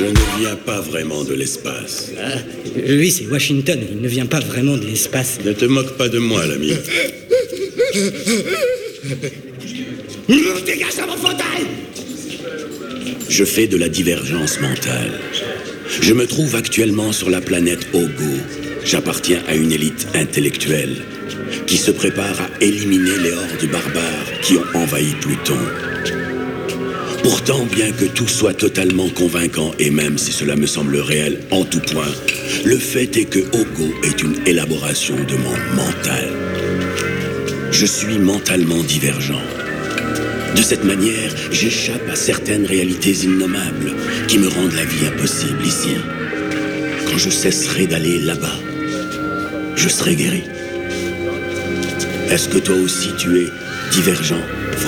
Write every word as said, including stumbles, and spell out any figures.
Je ne viens pas vraiment de l'espace. Ah, lui, c'est Washington. Il ne vient pas vraiment de l'espace. Ne te moque pas de moi, l'ami. Dégage de mon fauteuil! Je fais de la divergence mentale. Je me trouve actuellement sur la planète Ogo. J'appartiens à une élite intellectuelle qui se prépare à éliminer les hordes barbares qui ont envahi Pluton. Pourtant, bien que tout soit totalement convaincant, et même si cela me semble réel en tout point, le fait est que Ogo est une élaboration de mon mental. Je suis mentalement divergent. De cette manière, j'échappe à certaines réalités innommables qui me rendent la vie impossible ici. Quand je cesserai d'aller là-bas, je serai guéri. Est-ce que toi aussi tu es divergent, frère ?